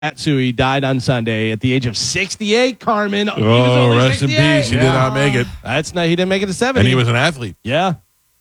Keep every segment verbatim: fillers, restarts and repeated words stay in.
Matsui died on Sunday at the age of sixty-eight. Carmen. He was Oh, only rest in sixty-eight. peace. He Yeah. did not make it. That's not. He didn't make it to seventy. And he was an athlete. Yeah.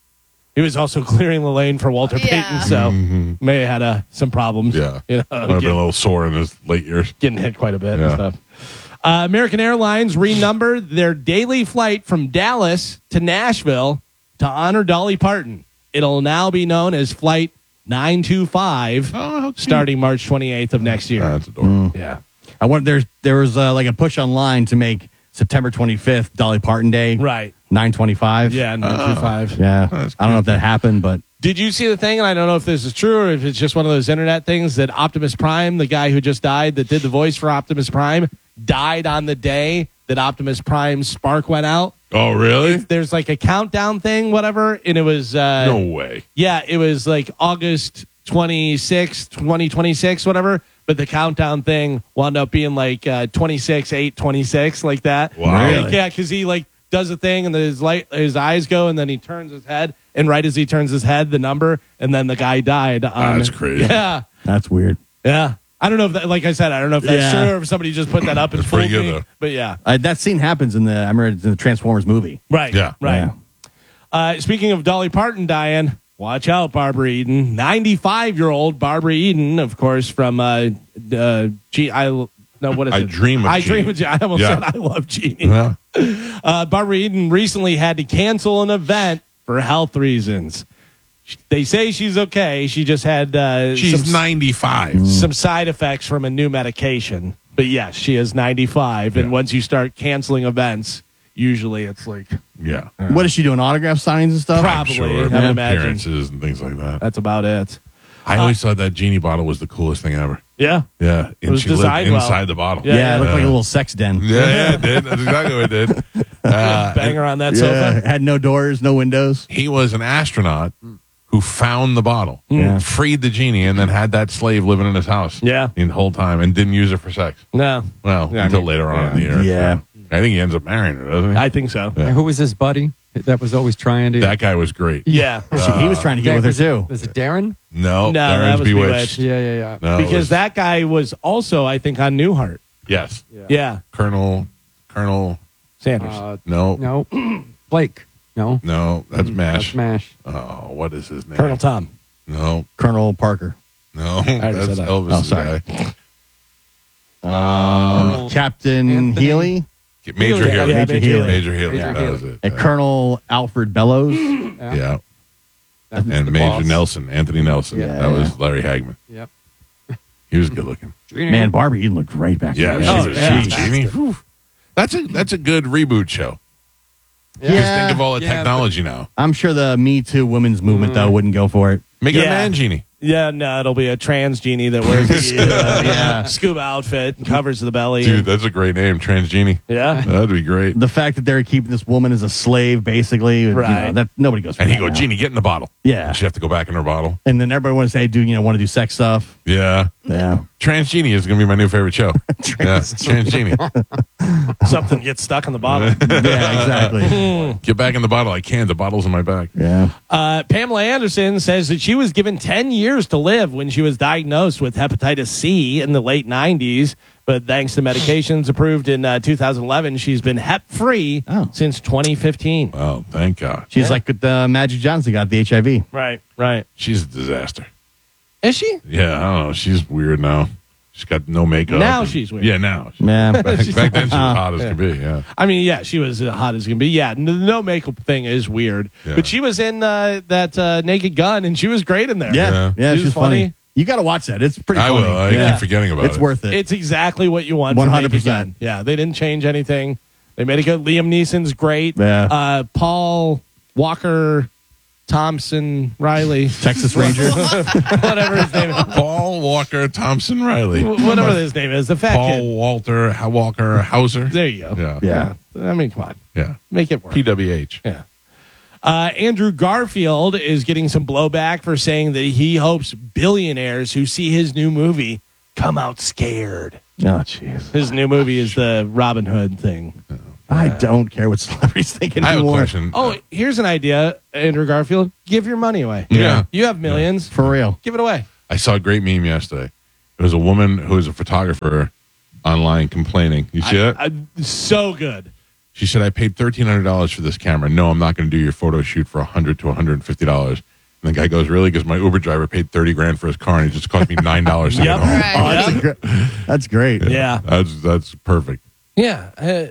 He was also clearing the lane for Walter Yeah. Payton, so Mhm. may have had uh, some problems. Yeah. You know, Might have been a getting, little sore in his late years. getting hit quite a bit and Yeah. stuff. Uh, American Airlines renumbered their daily flight from Dallas to Nashville to honor Dolly Parton. It'll now be known as Flight nine two five, Oh, how cute. starting March twenty-eighth of next year. That's adorable. Yeah. I wonder there's there was uh, like a push online to make September twenty-fifth Dolly Parton Day. Right. nine twenty-five. Yeah, nine two five. Yeah. That's I don't know if that happened, but Did you see the thing? And I don't know if this is true or if it's just one of those internet things that Optimus Prime, the guy who just died that did the voice for Optimus Prime, died on the day that Optimus Prime's spark went out. Oh, really? There's like a countdown thing, whatever, and it was uh, No way. yeah, it was like August twenty-sixth, twenty twenty-six, whatever. But the countdown thing wound up being like uh, twenty-six, eight, twenty-six, like that. Wow. Like, Really? yeah, because he like does a thing and then his light, his eyes go, and then he turns his head, and right as he turns his head, the number, and then the guy died. On, That's crazy. Yeah, that's weird. yeah. I don't know if that, like I said, I don't know if that's Yeah. true or if somebody just put that up and That's fooled pretty good, me. though. But yeah, Uh, that scene happens in the I remember it's in the Transformers movie. right, Yeah. right. Yeah. Uh, speaking of Dolly Parton dying, watch out, Barbara Eden. ninety-five-year-old Barbara Eden, of course, from uh, uh, G. I no, what is I it? Dream of I Jeannie. dream of Jeannie. I almost Yeah. said I love Jeannie. Yeah. Uh, Barbara Eden recently had to cancel an event for health reasons. They say she's okay. She just had uh, She's some, ninety-five. some side effects from a new medication. But yes, she is ninety-five, and Yeah. once you start canceling events, usually it's like Yeah. What is she doing? Autograph signings and stuff? Probably. Sure. I would Yeah. imagine. Appearances and things like that. That's about it. I always thought that genie bottle was the coolest thing ever. Yeah. Yeah. And was she lived designed well. inside the bottle. Yeah, Yeah, it looked like a Yeah. little sex den. Yeah, yeah, it did. That's exactly what it did. Uh, Bang her on that Yeah, sofa. had no doors, no windows. he was an astronaut who found the bottle, Yeah. freed the genie, and then had that slave living in his house. Yeah. The whole time, and didn't use it for sex. No, Well, Yeah, I until mean, later on yeah. in the year. Yeah. I think he ends up marrying her, doesn't he? I think so. Yeah. And who was his buddy that was always trying to? That guy was great. Yeah. She- he was trying to get with her was, too. Was it Darren? No, No, Darren's that was Bewitched. Bewitched. Yeah, yeah, yeah. No, it because was- that guy was also, I think, on Newhart. yes, Yeah. Colonel, Colonel. Sanders. Uh, No, no, Blake. No, no, that's Mash. That's Mash. Oh, what is his name? Colonel Tom. No, Colonel Parker. no, already that's said that. Elvis. Oh, sorry. Guy. Um, Captain Anthony. Healy Major Yeah, Healy. yeah, Major Major Healy. Major Healy. Major That Healy. was it. and Yeah. Colonel Alfred Bellows. Yeah. Yeah. That's And the Major boss. Nelson, Anthony Nelson. Yeah. That was Larry Hagman. Yep. He was good looking. Man, Barbie Eden looked great back Yeah, then. she Oh, was yeah. she, Genie. Whew. That's a that's a good reboot show. Because Yeah. think of all the Yeah, technology now. I'm sure the Me Too women's movement, though, wouldn't go for it. Make it a Yeah. man genie. Yeah, no, it'll be a trans genie that wears the uh, yeah. scuba outfit and covers the belly. Dude, that's a great name, Trans Genie. Yeah. That'd be great. The fact that they're keeping this woman as a slave, basically, you know, Right. that nobody goes for And he that go, now. Genie, get in the bottle. Yeah. And she'd have to go back in her bottle. And then everybody wants to say, do you know, want to do sex stuff? Yeah. Yeah. Trans Genie is going to be my new favorite show. yeah, Trans Genie. Something gets stuck in the bottle. Yeah, exactly. Get back in the bottle. I can. The bottle's in my bag. Yeah. Uh, Pamela Anderson says that she was given ten years to live when she was diagnosed with hepatitis C in the late nineties. But thanks to medications approved in uh, two thousand eleven, she's been hep-free Oh. since twenty fifteen. Oh, thank God. She's Yeah. like with uh, Magic Johnson got the H I V. Right, right. She's a disaster. Is she? Yeah, I don't know. She's weird now. She's got no makeup. Now and- she's weird. Yeah, now. Man. Back, back then, she was hot as could be. Yeah. I mean, yeah, she was as hot as can be. Yeah, n- the no makeup thing is weird. Yeah. But she was in uh, that uh, Naked Gun, and she was great in there. Yeah. Yeah. Yeah, She she's was funny. funny. You got to watch that. It's pretty I funny. will. I yeah. keep forgetting about It's it. worth it. It's exactly what you want. one from hundred Naked percent. Gun. Yeah, they didn't change anything. They made it good. Liam Neeson's great. Yeah. Uh, Paul Walker Thompson Riley, Texas Ranger. whatever his name is. Paul Walker Thompson Riley. Wh- Whatever his name is. The fat Paul kid. Walter H- Walker Hauser. There you go. Yeah. Yeah. I mean, come on. Yeah. Make it work. P W H. Yeah. Uh, Andrew Garfield is getting some blowback for saying that he hopes billionaires who see his new movie come out scared. Oh, jeez. His new movie is the Robin Hood thing. I don't care what celebrities think I have a anymore. question. Oh, here's an idea, Andrew Garfield. Give your money away. Yeah. You have millions. For real. Give it away. I saw a great meme yesterday. There was a woman who was a photographer online complaining. You see that? I, I, so good. She said, I paid thirteen hundred dollars for this camera. No, I'm not going to do your photo shoot for one hundred to one hundred fifty dollars. And the guy goes, really? Because my Uber driver paid thirty grand for his car, and it just cost me nine dollars to Yep. get home. Right. Oh, that's, a gr- that's great. Yeah. That's, that's perfect. Yeah. Uh,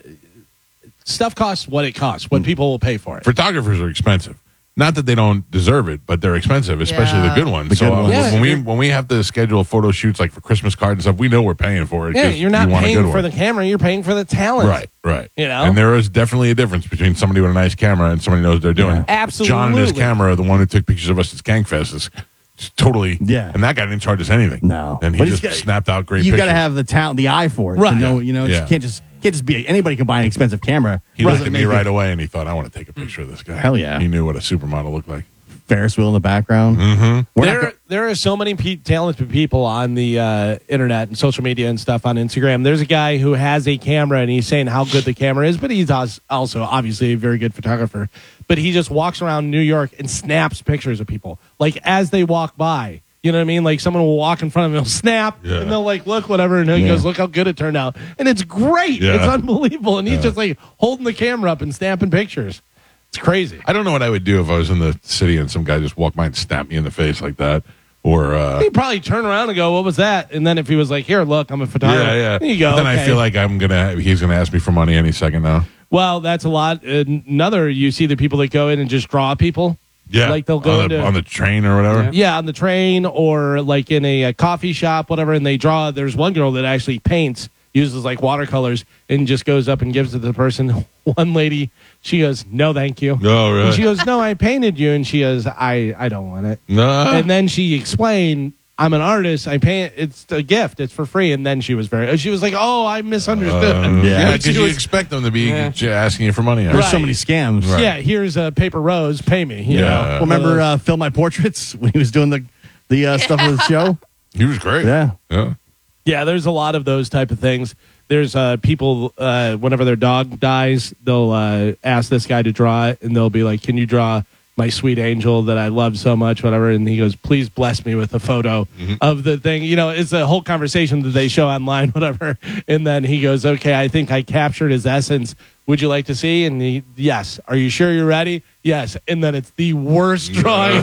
stuff costs what it costs, what people will pay for it. Photographers are expensive. Not that they don't deserve it, but they're expensive, especially Yeah. the good ones. The so good uh, ones. Yeah. when we when we have to schedule photo shoots like for Christmas cards and stuff, we know we're paying for it. Yeah, 'cause you're not you want a paying good for one. the camera, you're paying for the talent. Right, right. You know? And there is definitely a difference between somebody with a nice camera and somebody who knows what they're doing. Yeah. Absolutely. John and his camera, the one who took pictures of us at Skankfest, is is totally. Yeah. And that guy didn't charge us anything. No. And he But he's just got- snapped out great You pictures. got to have the talent, the eye for it. Right. To know, you know, Yeah. you can't just can't just be anybody can buy an expensive camera. He Doesn't looked at me make right it- away and he thought, I want to take a picture of this guy. Hell yeah. He knew what a supermodel looked like. Ferris wheel in the background. Mm-hmm. There, there are so many pe- talented people on the uh, internet and social media and stuff on Instagram. There's a guy who has a camera and he's saying how good the camera is, but he's als- also obviously a very good photographer. But he just walks around New York and snaps pictures of people, like as they walk by. You know what I mean? Like someone will walk in front of him, he'll snap, Yeah. and they'll like look whatever, and he Yeah. goes, "Look how good it turned out," and it's great. Yeah. It's unbelievable, and he's Yeah. just like holding the camera up and snapping pictures. It's crazy. I don't know what I would do if I was in the city and some guy just walked by and snapped me in the face like that. Or, uh, He'd probably turn around and go, "What was that?" And then if he was like, "Here, look, I'm a photographer," yeah, yeah. there you go. But then I okay. feel like I'm gonna. He's gonna ask me for money any second now. Well, that's a lot. Another, you see the people that go in and just draw people. Yeah, Like they'll go on the, into- on the train or whatever. Yeah, on the train or like in a, a coffee shop, whatever, and they draw. There's one girl that actually paints, uses like watercolors, and just goes up and gives it to the person. One lady, she goes, "No, thank you." Oh, really? And she goes, "No, I painted you," and she goes, "I, I don't want it." No. And then she explained, "I'm an artist. I paint. It's a gift. It's for free." And then she was very. She was like, "Oh, I misunderstood." Uh, Yeah. yeah, She because you was- expect them to be Yeah. j- asking you for money. There's Right. so many scams. Right. Yeah, here's a paper rose. Pay me. You Yeah. know? Well, Remember uh, Fill My Portraits when he was doing the the uh, stuff with the show? He was great. Yeah. Yeah. Yeah, there's a lot of those type of things. There's uh, people, uh, whenever their dog dies, they'll uh, ask this guy to draw it, and they'll be like, "Can you draw my sweet angel that I love so much," whatever? And he goes, "Please bless me with a photo of the thing." You know, it's a whole conversation that they show online, whatever. And then he goes, "Okay, I think I captured his essence. Would you like to see?" And he, "Yes." "Are you sure you're ready?" "Yes." And then it's the worst drawing.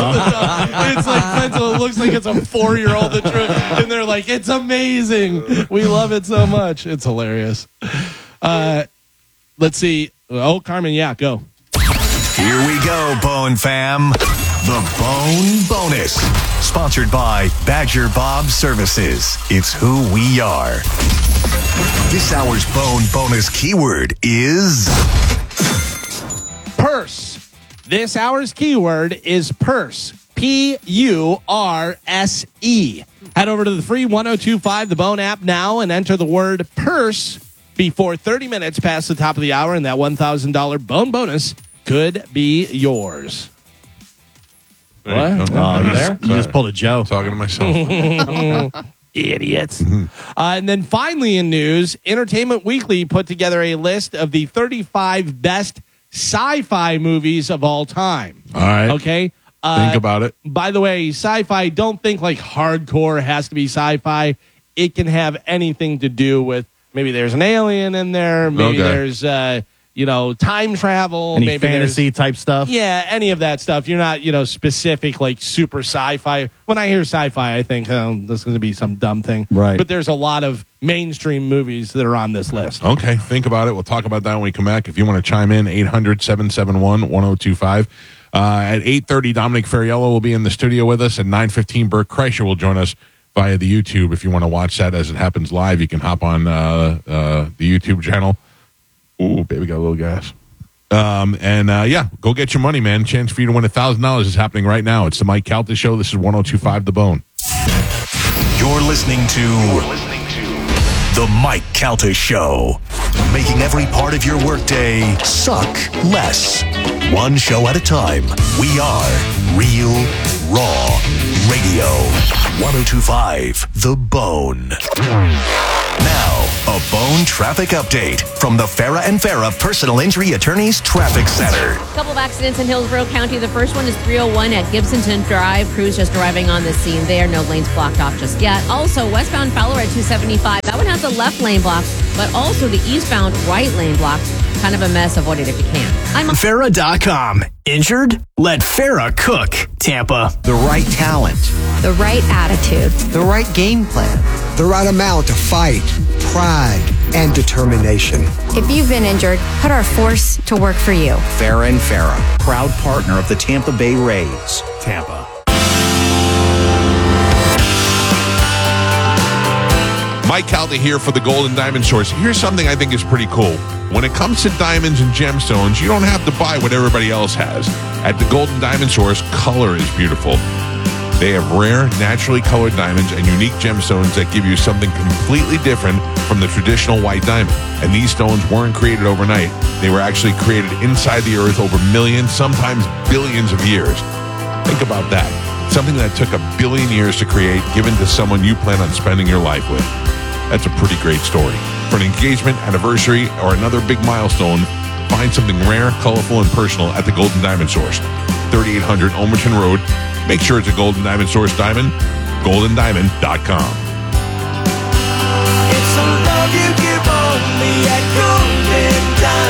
It's like pencil. It looks like it's a four-year-old that drew it. And they're like, "It's amazing. We love it so much." It's hilarious. Uh, let's see. Oh, Carmen, yeah, go. Here we go, Bone Fam. The Bone Bonus. Sponsored by Badger Bob Services. It's who we are. This hour's Bone Bonus keyword is Purse. This hour's keyword is purse. P U R S E. Head over to the free one oh two five The Bone app now and enter the word purse before thirty minutes past the top of the hour, and that one thousand dollars Bone Bonus could be yours. There you What? go. Oh, you, there? just, you just pulled a Joe. Talking to myself. Idiots. uh, and then finally in news, Entertainment Weekly put together a list of the thirty-five best sci-fi movies of all time. All right. Okay? Uh, Think about it. By the way, sci-fi, don't think like hardcore has to be sci-fi. It can have anything to do with maybe there's an alien in there, maybe Okay. there's uh, you know, time travel, Any maybe there's- fantasy type stuff? yeah, any of that stuff. You're not, you know, specific like super sci-fi. When I hear sci-fi, I think oh, this is going to be some dumb thing. Right. But there's a lot of mainstream movies that are on this list. Okay, think about it. We'll talk about that when we come back. If you want to chime in, eight hundred, seven seven one, one oh two five. Uh, at eight thirty, Dominic Ferriello will be in the studio with us. At nine fifteen, Bert Kreischer will join us via the YouTube. If you want to watch that as it happens live, you can hop on uh, uh, the YouTube channel. Ooh, baby got a little gas. Um, and uh, yeah, go get your money, man. Chance for you to win one thousand dollars is happening right now. It's the Mike Calta Show. This is one oh two five The Bone. You're listening to The Mike Calta Show. Making every part of your workday suck less. One show at a time. We are Real Raw Radio. one oh two five The Bone. Now, a Bone Trivia traffic update from the Farah and Farah Personal Injury Attorneys Traffic Center. A couple of accidents in Hillsborough County. The first one is three oh one at Gibsonton Drive. Crews just arriving on the scene there. No lanes blocked off just yet. Also, westbound Fowler at two seventy-five. That one has the left lane blocked, but also the eastbound right lane blocked. Kind of a mess. Avoid it if you can. I'm Farah dot com. Injured? Let Farah cook. Tampa. The right talent. The right attitude. The right game plan. The right amount of fight, pride, and determination. If you've been injured, put our force to work for you. Farah and Farah, proud partner of the Tampa Bay Rays. Tampa. Mike Calta here for the Golden Diamond Source. Here's something I think is pretty cool. When it comes to diamonds and gemstones, you don't have to buy what everybody else has. At the Golden Diamond Source, color is beautiful. They have rare, naturally colored diamonds and unique gemstones that give you something completely different from the traditional white diamond. And these stones weren't created overnight. They were actually created inside the earth over millions, sometimes billions of years. Think about that. Something that took a billion years to create, given to someone you plan on spending your life with. That's a pretty great story. For an engagement, anniversary, or another big milestone, find something rare, colorful, and personal at the Golden Diamond Source. thirty-eight hundred Omerton Road. Make sure it's a Golden Diamond Source diamond. golden diamond dot com. It's a love you give only at Golden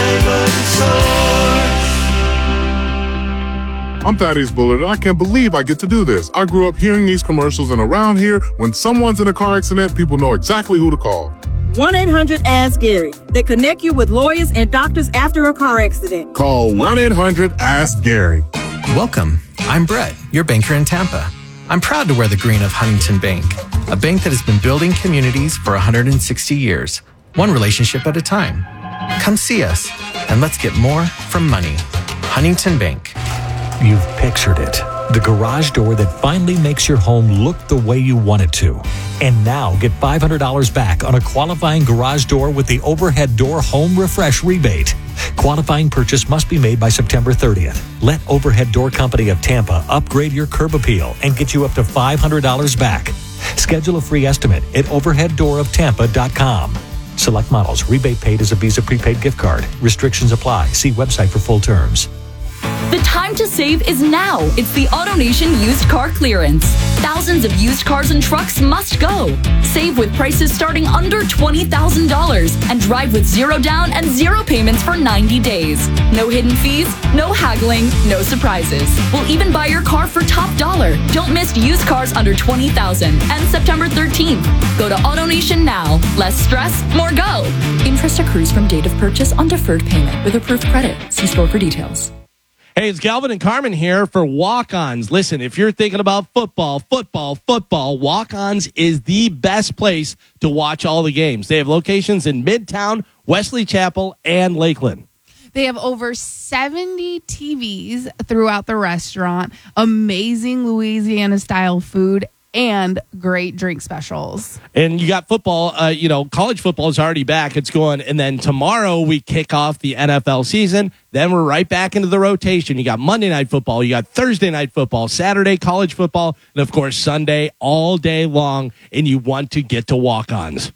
Diamond Source. I'm Thaddeus Bullard, and I can't believe I get to do this. I grew up hearing these commercials, and around here, when someone's in a car accident, people know exactly who to call. one eight hundred ask Gary. They connect you with lawyers and doctors after a car accident. Call one eight hundred ask Gary. Welcome. I'm Brett, your banker in Tampa. I'm proud to wear the green of Huntington Bank, a bank that has been building communities for one hundred sixty years, one relationship at a time. Come see us, and let's get more from money. Huntington Bank. You've pictured it. The garage door that finally makes your home look the way you want it to. And now get five hundred dollars back on a qualifying garage door with the Overhead Door Home Refresh rebate. Qualifying purchase must be made by September thirtieth. Let Overhead Door Company of Tampa upgrade your curb appeal and get you up to five hundred dollars back. Schedule a free estimate at overhead door of tampa dot com. Select models. Rebate paid as a Visa prepaid gift card. Restrictions apply. See website for full terms. The time to save is now. It's the AutoNation Used Car Clearance. Thousands of used cars and trucks must go. Save with prices starting under twenty thousand dollars and drive with zero down and zero payments for ninety days. No hidden fees, no haggling, no surprises. We'll even buy your car for top dollar. Don't miss used cars under twenty thousand dollars. And September thirteenth. Go to AutoNation now. Less stress, more go. Interest accrues from date of purchase on deferred payment with approved credit. See store for details. Hey, it's Galvin and Carmen here for Walk-Ons. Listen, if you're thinking about football, football, football, Walk-Ons is the best place to watch all the games. They have locations in Midtown, Wesley Chapel, and Lakeland. They have over seventy T Vs throughout the restaurant, amazing Louisiana-style food, and great drink specials. And you got football, uh, you know, college football is already back. It's going. And then tomorrow we kick off the N F L season. Then we're right back into the rotation. You got Monday night football. You got Thursday night football, Saturday college football, and of course Sunday all day long. And you want to get to Walk-Ons.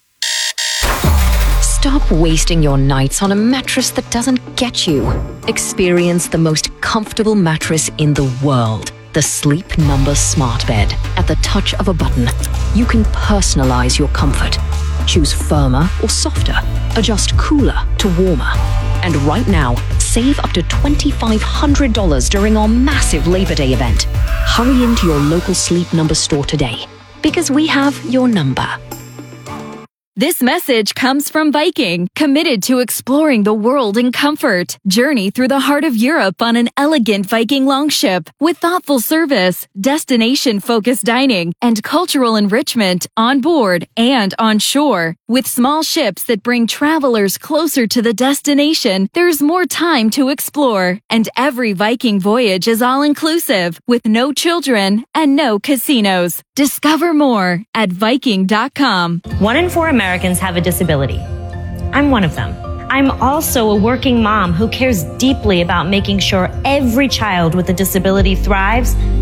Stop wasting your nights on a mattress that doesn't get you. Experience the most comfortable mattress in the world. The Sleep Number Smart Bed. At the touch of a button, you can personalize your comfort. Choose firmer or softer. Adjust cooler to warmer. And right now, save up to two thousand five hundred dollars during our massive Labor Day event. Hurry into your local Sleep Number store today, because we have your number. This message comes from Viking, committed to exploring the world in comfort. Journey through the heart of Europe on an elegant Viking longship with thoughtful service, destination-focused dining, and cultural enrichment on board and on shore. With small ships that bring travelers closer to the destination, there's more time to explore. And every Viking voyage is all-inclusive, with no children and no casinos. Discover more at Viking dot com. One in four Americans have a disability. I'm one of them. I'm also a working mom who cares deeply about making sure every child with a disability thrives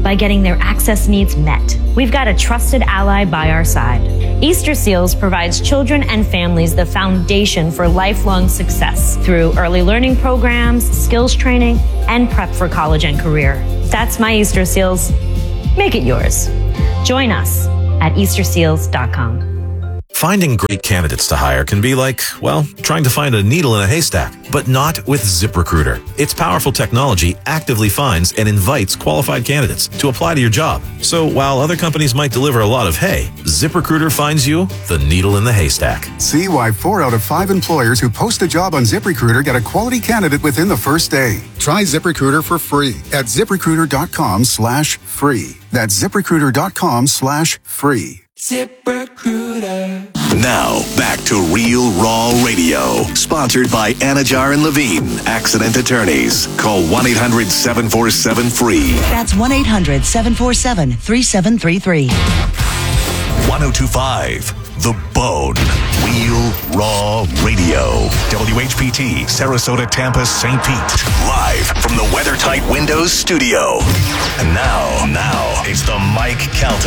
by getting their access needs met. We've got a trusted ally by our side. Easter Seals provides children and families the foundation for lifelong success through early learning programs, skills training, and prep for college and career. That's my Easter Seals. Make it yours. Join us at easter seals dot com. Finding great candidates to hire can be like, well, trying to find a needle in a haystack, but not with ZipRecruiter. Its powerful technology actively finds and invites qualified candidates to apply to your job. So while other companies might deliver a lot of hay, ZipRecruiter finds you the needle in the haystack. See why four out of five employers who post a job on ZipRecruiter get a quality candidate within the first day. Try ZipRecruiter for free at ZipRecruiter.com slash free. That's ZipRecruiter.com slash free. ZipRecruiter. Now, back to Real Raw Radio. Sponsored by Anajar and Levine, accident attorneys. Call one eight hundred seven four seven free. That's one eight hundred seven four seven three seven three three. one oh two point five The Bone. Real Raw Radio. W H P T, Sarasota, Tampa, Saint Pete. Live from the WeatherTight Windows studio. And now, now, it's the Mike Calta